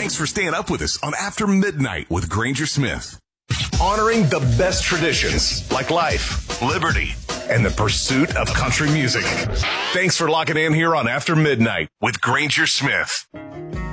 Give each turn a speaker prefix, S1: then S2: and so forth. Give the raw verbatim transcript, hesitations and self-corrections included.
S1: Thanks for staying up with us on After Midnight with Granger Smith. Honoring the best traditions like life, liberty, and the pursuit of country music. Thanks for locking in here on After Midnight with Granger Smith.